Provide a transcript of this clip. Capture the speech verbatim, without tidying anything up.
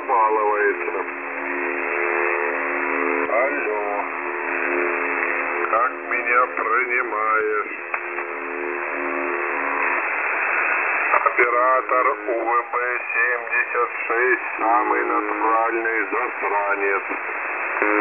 балуется. Алло. Как меня принимаешь? Оператор У В Б семьдесят шесть, самый натуральный засранец.